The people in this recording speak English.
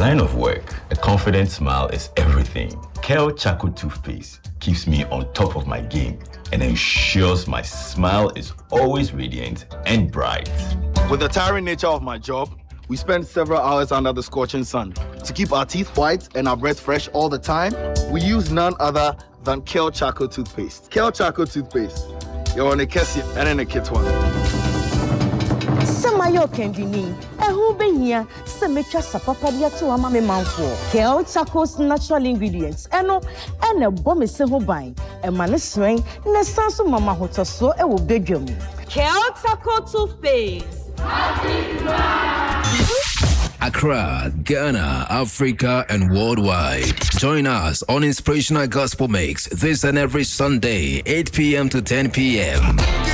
line of work, a confident smile is everything. Kel Chaco toothpaste keeps me on top of my game and ensures my smile is always radiant and bright. With the tiring nature of my job, we spend several hours under the scorching sun. To keep our teeth white and our breath fresh all the time, we use none other than Kel Chaco toothpaste. Kel Chaco toothpaste. You're on a Kessie and in a kit one. Samayo Kendini, who be here, Semecha Sapapadia to Amame Manfo, Kel Chaco's natural ingredients, and a bomb is several buying, and Maniswing, Nesansu Mama Hotoso, and will beg you. Kel Chaco toothpaste. Accra, Ghana, Africa, and worldwide. Join us on Inspirational Gospel Mix this and every Sunday, 8 p.m. to 10 p.m.